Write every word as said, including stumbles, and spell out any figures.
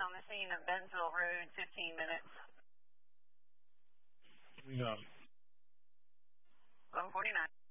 on the scene of Bentonville Road, fifteen minutes. Yeah. eleven forty-nine.